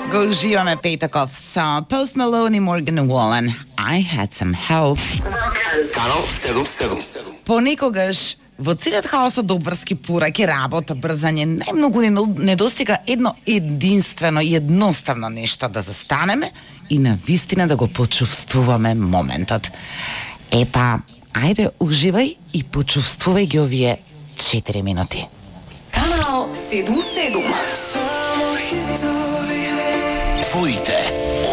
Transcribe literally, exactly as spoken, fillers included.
Го уживаме петоков со Post Malone и Morgan Wallen. I had some help. Канал седум седум седум. Понекогаш во целиот хаос од обврски пораки, работа, брзање, најмногу ни недостига едно единствено и едноставно нешто да застанеме и на вистина да го почувствуваме моментот. Епа, ајде уживај и почувствувај ги овие четири минути. Канал седум седум. Твоите